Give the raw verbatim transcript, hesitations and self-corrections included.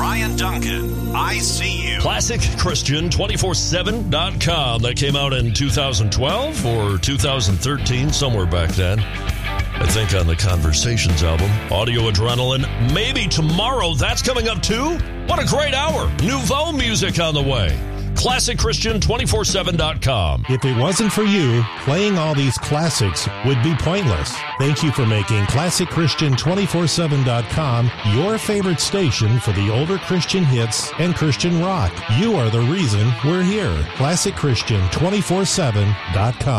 Ryan Duncan. I see you. Classic Christian two four seven dot com. That came out in two thousand twelve or two thousand thirteen, somewhere back then. I think on the Conversations album. Audio Adrenaline. Maybe tomorrow. That's coming up too. What a great hour. Nouveau music on the way. Classic Christian two four seven dot com. If it wasn't for you, playing all these classics would be pointless. Thank you for making Classic Christian two four seven dot com your favorite station for the older Christian hits and Christian rock. You are the reason we're here. Classic Christian two four seven dot com.